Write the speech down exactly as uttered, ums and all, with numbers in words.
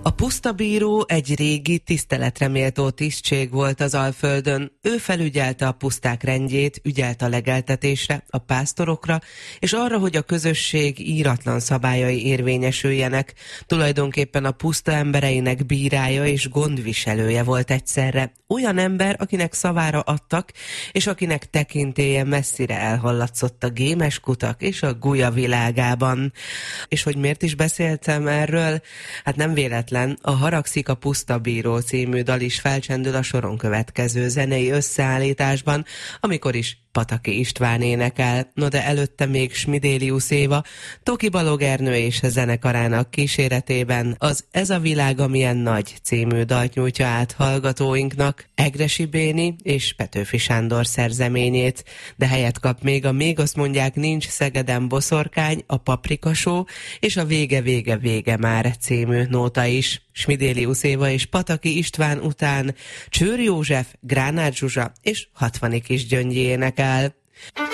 A pusztabíró egy régi, tiszteletre méltó tisztség volt az Alföldön. Ő felügyelte a puszták rendjét, ügyelt a legeltetésre, a pásztorokra, és arra, hogy a közösség íratlan szabályai érvényesüljenek. Tulajdonképpen a puszta embereinek bírája és gondviselője volt egyszerre. Olyan ember, akinek szavára adtak, és akinek tekintélye messzire elhallatszott a gémes kutak és a gulya világában. És hogy miért is beszéltem erről? Hát nem véletlen. A Haragszik a pusztabíró című dal is felcsendül a soron következő zenei összeállításban, amikor is Pataki István énekel, no de előtte még Smidélius Éva, Toki Balog Ernő és zenekarának kíséretében az Ez a világ, amilyen nagy című dalt nyújtja át hallgatóinknak, Egressy Béni és Petőfi Sándor szerzeményét, de helyet kap még a Még azt mondják nincs Szegeden boszorkány, a Paprikasó és a Vége, vége, vége már című nóta is. Smidélius Éva és Pataki István után Csőr József, Gránát Zsuzsa és Hatvani Kisgyöngyi énekel.